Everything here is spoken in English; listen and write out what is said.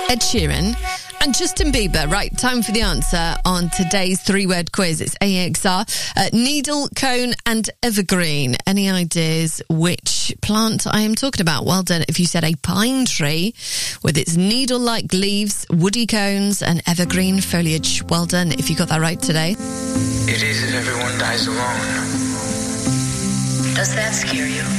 Ed Sheeran and Justin Bieber. Right, time for the answer on today's three-word quiz. It's AXR. Needle, cone and evergreen. Any ideas which plant I am talking about? Well done if you said a pine tree with its needle-like leaves, woody cones and evergreen foliage. Well done if you got that right today. It is if everyone dies alone. Does that scare you?